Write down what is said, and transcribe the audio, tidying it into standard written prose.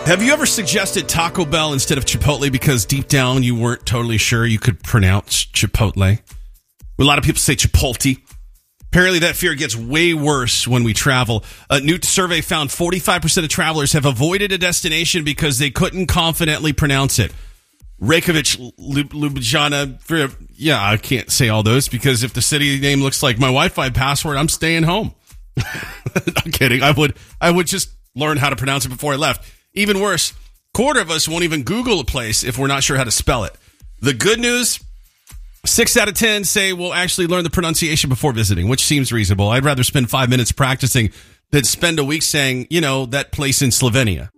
Have you ever suggested Taco Bell instead of Chipotle because deep down you weren't totally sure you could pronounce Chipotle? A lot of people say Chipotle. Apparently that fear gets way worse when we travel. A new survey found 45% of travelers have avoided a destination because they couldn't confidently pronounce it. Reykjavik, Ljubljana. Yeah, I can't say all those because if the city name looks like my Wi-Fi password, I'm staying home. I'm kidding. I would just learn how to pronounce it before I left. Even worse, quarter of us won't even Google a place if we're not sure how to spell it. The good news, 6 out of 10 say we'll actually learn the pronunciation before visiting, which seems reasonable. I'd rather spend 5 minutes practicing than spend a week saying, that place in Slovenia.